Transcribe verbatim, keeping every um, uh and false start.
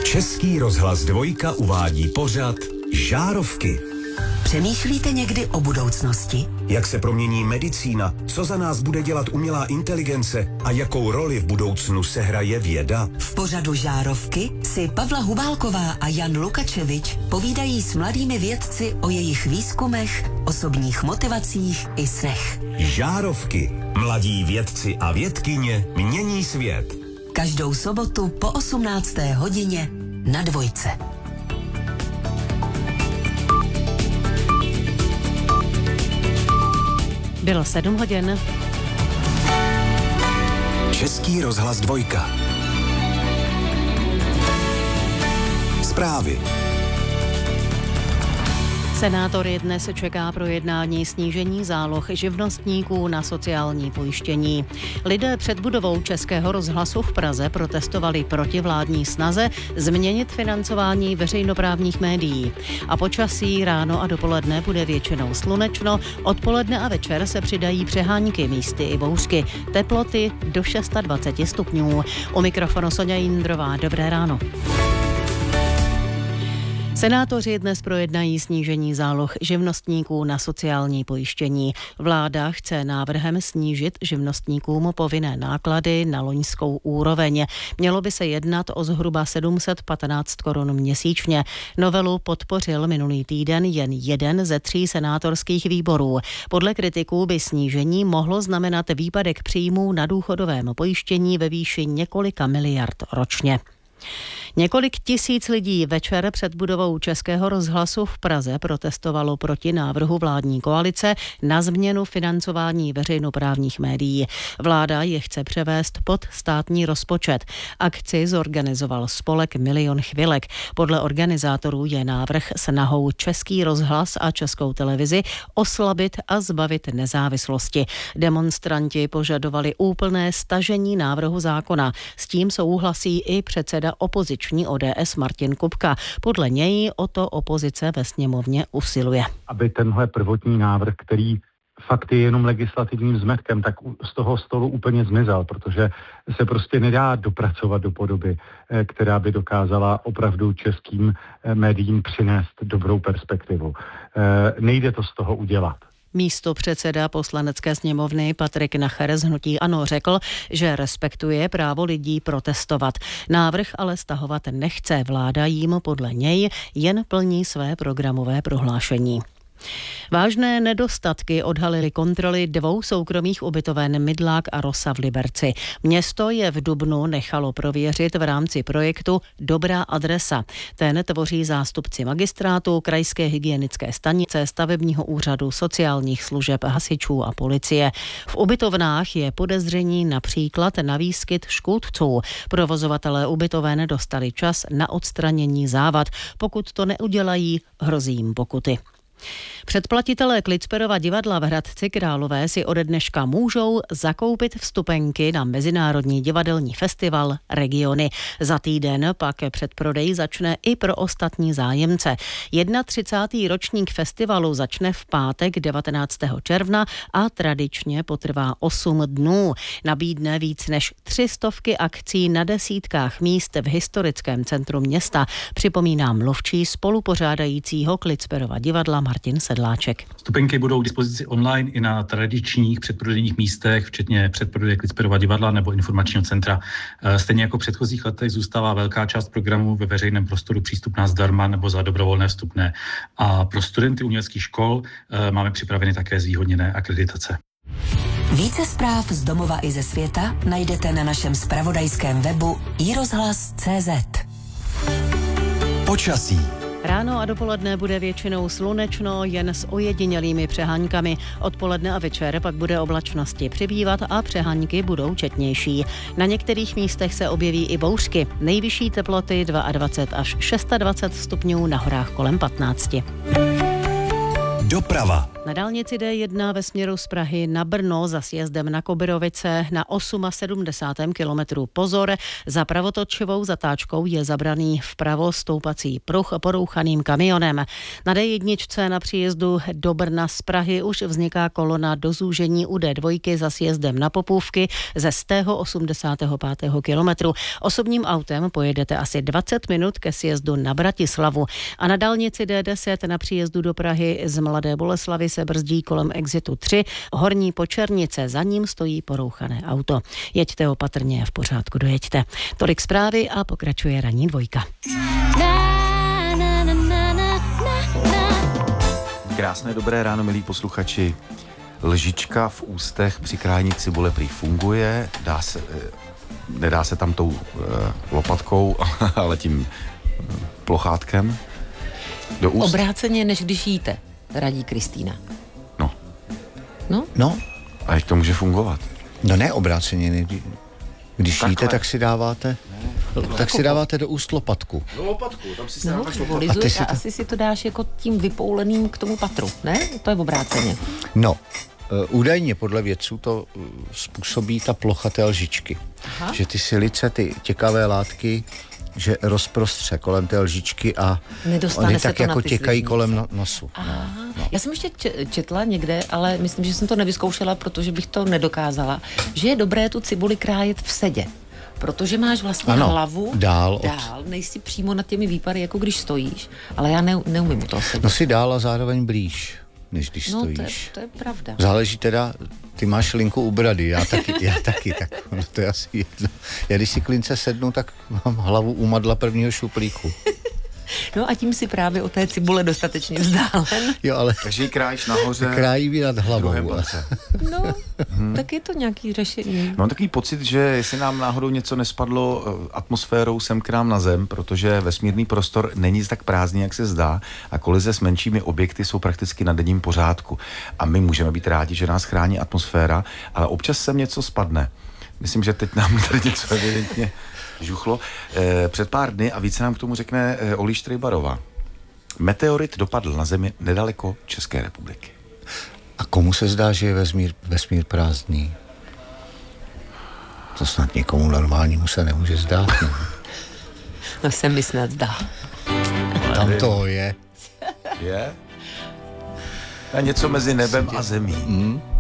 Český rozhlas Dvojka uvádí pořad Žárovky. Přemýšlíte někdy o budoucnosti? Jak se promění medicína, co za nás bude dělat umělá inteligence a jakou roli v budoucnu sehraje věda? V pořadu Žárovky si Pavla Hubálková a Jan Lukačevič povídají s mladými vědci o jejich výzkumech, osobních motivacích i snech. Žárovky. Mladí vědci a vědkyně mění svět. Každou sobotu po osmnácté hodině na Dvojce. Bylo sedm hodin. Český rozhlas Dvojka. Zprávy. Senátory dnes čeká projednání snížení záloh živnostníků na sociální pojištění. Lidé před budovou Českého rozhlasu v Praze protestovali proti vládní snaze změnit financování veřejnoprávních médií. A počasí ráno a dopoledne bude většinou slunečno, odpoledne a večer se přidají přehánky, místy i bouřky. Teploty do dvacet šest stupňů. U mikrofonu Soňa Jindrová. Dobré ráno. Senátoři dnes projednají snížení záloh živnostníků na sociální pojištění. Vláda chce návrhem snížit živnostníkům povinné náklady na loňskou úroveň. Mělo by se jednat o zhruba sedm set patnáct korun měsíčně. Novelu podpořil minulý týden jen jeden ze tří senátorských výborů. Podle kritiků by snížení mohlo znamenat výpadek příjmů na důchodovém pojištění ve výši několika miliard ročně. Několik tisíc lidí večer před budovou Českého rozhlasu v Praze protestovalo proti návrhu vládní koalice na změnu financování veřejnoprávních médií. Vláda je chce převést pod státní rozpočet. Akci zorganizoval spolek Milion chvilek. Podle organizátorů je návrh snahou Český rozhlas a Českou televizi oslabit a zbavit nezávislosti. Demonstranti požadovali úplné stažení návrhu zákona. S tím souhlasí i předseda opoziční O D S Martin Kupka. Podle něj o to opozice ve sněmovně usiluje. Aby tenhle prvotní návrh, který fakt je jenom legislativním zmetkem, tak z toho stolu úplně zmizel, protože se prostě nedá dopracovat do podoby, která by dokázala opravdu českým médiím přinést dobrou perspektivu. Nejde to z toho udělat. Místo předseda poslanecké sněmovny Patrik Nacher z hnutí ANO řekl, že respektuje právo lidí protestovat. Návrh ale stahovat nechce. Vláda jim podle něj jen plní své programové prohlášení. Vážné nedostatky odhalily kontroly dvou soukromých ubytoven Mydlák a Rosa v Liberci. Město je v dubnu nechalo prověřit v rámci projektu Dobrá adresa. Ten tvoří zástupci magistrátu, krajské hygienické stanice, stavebního úřadu, sociálních služeb, hasičů a policie. V ubytovnách je podezření například na výskyt škůdců. Provozovatelé ubytoven dostali čas na odstranění závad. Pokud to neudělají, hrozí jim pokuty. Předplatitelé Klicperova divadla v Hradci Králové si ode dneška můžou zakoupit vstupenky na Mezinárodní divadelní festival Regiony. Za týden pak předprodej začne i pro ostatní zájemce. třicátý první ročník festivalu začne v pátek devatenáctého června a tradičně potrvá osm dnů. Nabídne víc než tři stovky akcí na desítkách míst v historickém centru města, připomíná mluvčí spolupořádajícího Klicperova divadla Martin Sedláček. Vstupenky budou k dispozici online i na tradičních předprodejních místech, včetně předprodeje Klicperova divadla nebo informačního centra. Stejně jako v předchozích letech zůstává velká část programu ve veřejném prostoru přístupná zdarma nebo za dobrovolné vstupné. A pro studenty uměleckých škol máme připraveny také zvýhodněné akreditace. Více zpráv z domova i ze světa najdete na našem zpravodajském webu i rozhlas tečka cé zet. Počasí. Ráno a dopoledne bude většinou slunečno, jen s ojedinělými přeháňkami. Odpoledne a večer pak bude oblačnosti přibývat a přeháňky budou četnější. Na některých místech se objeví i bouřky. Nejvyšší teploty dvacet dva až dvacet šest stupňů, na horách kolem patnáct. Doprava. Na dálnici D jedna ve směru z Prahy na Brno za sjezdem na Kobyrovice na sedmdesátém osmém kilometru pozor. Za pravotočivou zatáčkou je zabraný vpravo stoupací pruh porouchaným kamionem. Na D jedna na příjezdu do Brna z Prahy už vzniká kolona do zúžení u D dva za sjezdem na Popůvky ze stého osmdesátého pátého kilometru. Osobním autem pojedete asi dvacet minut ke sjezdu na Bratislavu. A na dálnici D deset na příjezdu do Prahy z Mladé Boleslavi se brzdí kolem exitu tři, Horní Počernice, za ním stojí porouchané auto. Jeďte opatrně, v pořádku dojeďte. Tolik zprávy a pokračuje ranní dvojka. Krásné dobré ráno, milí posluchači. Lžička v ústech při krájení cibule prý funguje, dá se, nedá se tam tou e, lopatkou, ale tím plochátkem do úst. Obráceně, než když jíte, radí Kristýna. No. No? No. A jak to může fungovat? No ne obráceně, když Takhle. jíte, tak si dáváte, no, tak si dáváte do úst lopatku. Do lopatku, tam si No, lopatku. a, ty si a to... asi si to dáš jako tím vypouleným k tomu patru, ne? To je obráceně. No, údajně podle vědců to způsobí ta plocha té lžičky. Aha. Že ty silice, ty těkavé látky, že rozprostře kolem té lžičky a nedostane oni se tak to jako na ty těkají sliznice. kolem no, nosu. No, no. Já jsem ještě četla někde, ale myslím, že jsem to nevyzkoušela, protože bych to nedokázala, že je dobré tu cibuli krájet v sedě. Protože máš vlastně ano, hlavu dál, od... dál, nejsi přímo nad těmi výpary, jako když stojíš, ale já ne, neumím u toho sedět. No si dál a zároveň blíž, než když no, stojíš. To je, to je pravda. Záleží teda, ty máš linku u brady, já taky, já taky, tak no to je asi jedno. Já když si klince sednu, tak mám hlavu u madla prvního šuplíku. No a tím si právě o té cibule dostatečně vzdálen. Jo, ale... Takže ji krájíš nahoře. Krájí mi nad hlavou. No, hmm. tak je to nějaký řešení. Mám takový pocit, že jestli nám náhodou něco nespadlo atmosférou sem k nám na Zem, protože vesmírný prostor není tak prázdný, jak se zdá, a kolize s menšími objekty jsou prakticky na denním pořádku. A my můžeme být rádi, že nás chrání atmosféra, ale občas sem něco spadne. Myslím, že teď nám tady něco evidentně žuchlo. E, před pár dny, a více nám k tomu řekne e, Olí Štrejbarová. Meteorit dopadl na Zemi nedaleko České republiky. A komu se zdá, že je vesmír, vesmír prázdný? To snad někomu normálnímu se nemůže zdát. Ne? No se mi snad zdá. Tam to je. Je? A něco mezi nebem a zemí. Mm.